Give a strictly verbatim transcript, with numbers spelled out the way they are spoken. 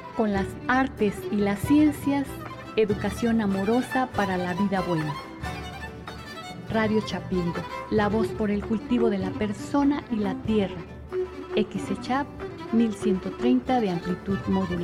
Con las artes y las ciencias, educación amorosa para la vida buena. Radio Chapingo, la voz por el cultivo de la persona y la tierra. X E C H A P mil ciento treinta de amplitud modular.